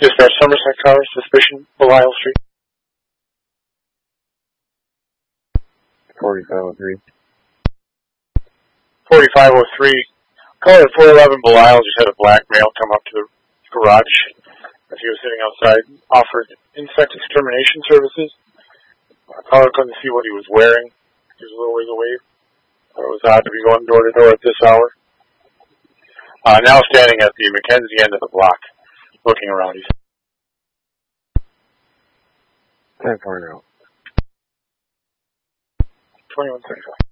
Dispatch Somerset Tower, suspicion, Belial Street. 4503. 4503. Caller at 411 Belial just had a black male come up to the garage as he was sitting outside, offered insect extermination services. Caller couldn't see what he was wearing. He was a little ways away. Thought it was odd to be going door to door at this hour. Now standing at the Mackenzie end of the block, looking around. He's 10-4 now. 2135.